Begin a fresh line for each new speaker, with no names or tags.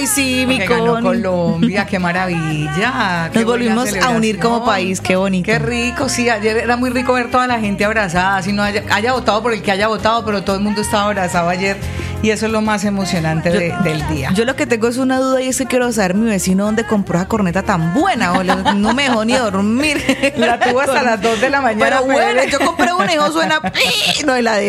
sí,
porque
mi
ganó
Connie.
Colombia, qué maravilla. Qué
Nos
buena
volvimos a unir como
celebración.
país, qué bonito.
Qué rico, sí, ayer era muy rico ver toda la gente abrazada, si no haya votado por el que haya votado, pero todo el mundo estaba abrazado ayer y eso es lo más emocionante del día.
Yo lo que tengo es una duda y es que quiero saber mi vecino dónde compró esa corneta tan buena, no me dejó ni dormir.
La tuvo hasta las 2 de la mañana.
Pero bueno, yo compré una y no suena, no, la de